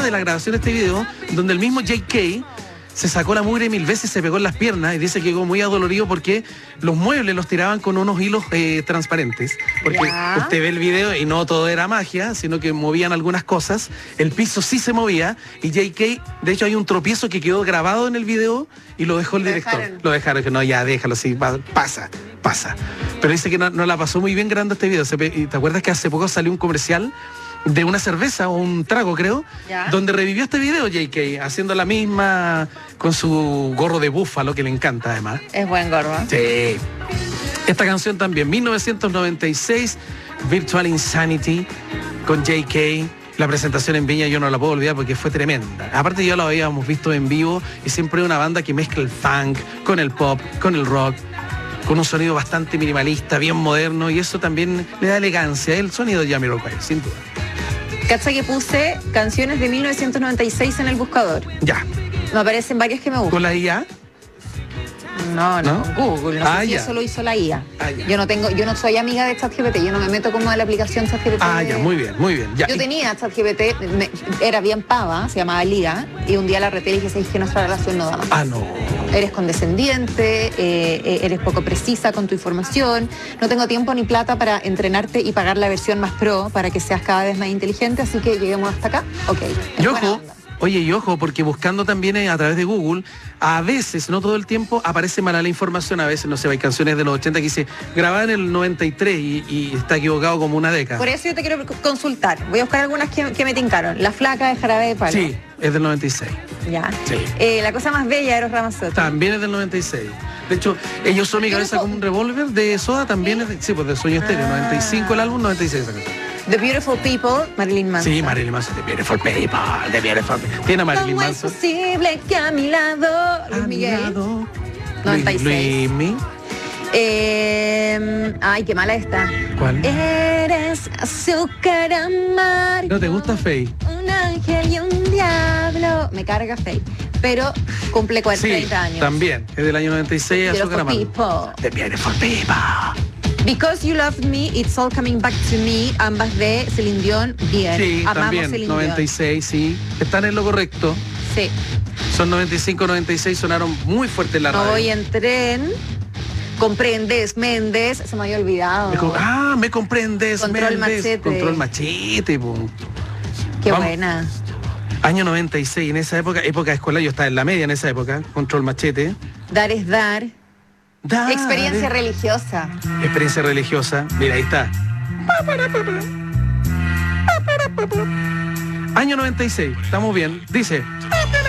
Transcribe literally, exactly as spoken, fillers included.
de la grabación de este video, donde el mismo J K se sacó la mugre mil veces, se pegó en las piernas y dice que quedó muy adolorido porque los muebles los tiraban con unos hilos eh, transparentes. Porque ya. usted ve el video y no todo era magia, sino que movían algunas cosas. El piso sí se movía y J K, de hecho hay un tropiezo que quedó grabado en el video y lo dejó el Lo director. dejaron. Lo dejaron, que no, ya déjalo, sí, pa- pasa, pasa. Pero dice que no, no la pasó muy bien grabando este video. Se pe- y ¿te acuerdas que hace poco salió un comercial de una cerveza o un trago, creo, Ya. donde revivió este video J K, haciendo la misma con su gorro de búfalo, que le encanta además. Es buen gorro. Sí. Esta canción también, mil novecientos noventa y seis, Virtual Insanity, con J K. La presentación en Viña yo no la puedo olvidar porque fue tremenda. Aparte ya lo habíamos visto en vivo y siempre una banda que mezcla el funk con el pop, con el rock, con un sonido bastante minimalista, bien moderno, y eso también le da elegancia. El sonido de Jamiroquai, sin duda. Cacha que puse canciones de mil novecientos noventa y seis en el buscador. Ya. Me aparecen varias que me gustan. ¿Con la I A? No, no, ¿No? con Google. No Ah, sé si ya. eso lo hizo la I A. Ah, ya. Yo no tengo, yo no soy amiga de ChatGPT, yo no me meto como en la aplicación ChatGPT. Ah, ya, muy bien, muy bien. Ya. Yo tenía ChatGPT, me- era bien pava, se llamaba Lía, y un día la reté y dije, ¿sabes que nuestra relación no da más? Ah, no. Eres condescendiente, eh, eh, eres poco precisa con tu información, no tengo tiempo ni plata para entrenarte y pagar la versión más pro para que seas cada vez más inteligente, así que lleguemos hasta acá. Ok. es Y buena ojo, onda. oye, y ojo, porque buscando también eh, a través de Google, a veces, no todo el tiempo, aparece mala la información. A veces, no sé, hay canciones de los ochenta que dice grabada en el noventa y tres y, y está equivocado como una década. Por eso yo te quiero consultar. Voy a buscar algunas que, que me tincaron. La flaca de Jarabe de Palo. Sí, es del noventa y seis. Ya. Sí. Eh, la cosa más bella de Eros Ramazzotti. También es del noventa y seis. De hecho, ellos son mi Yo cabeza no- como un revólver de Soda, también es de, sí, pues de Sueño Estéreo, Ah. noventa y cinco el álbum, noventa y seis esa canción. The Beautiful People, Marilyn Manson. Sí, Marilyn Manson, The Beautiful People, The Beautiful People. Tiene a Marilyn ¿Cómo es Manson. posible que a mi lado Luis A mi Miguel? lado. noventa y Luis- seis. Luismi. Eh, ay, qué mala esta. ¿Cuál? Eres azúcar amargo. ¿No te gusta Faye? Un ángel y un diablo. Me carga Faye. Pero cumple con Sí, treinta años. también. Es del año noventa y seis, Beautiful Azúcar Amargo. People. The Beautiful People. Because You Loved Me, It's All Coming Back to Me, ambas de Celine Dion, bien. Sí, Amamos también, Celine noventa y Dion. seis, sí. Están en lo correcto. Sí. Son noventa y cinco, noventa y seis, sonaron muy fuerte en la No radio. voy en tren. Comprendes, Méndez, se me había olvidado. Me co- ah, me comprendes, Control Méndez. Machete. Control Machete, po. Qué Vamos. buena. Año noventa y seis, en esa época, época escolar, yo estaba en la media en esa época, Control Machete. Dar es dar. Dale. Experiencia religiosa. Experiencia religiosa. Mira, ahí está. Año noventa y seis, estamos bien. Dice.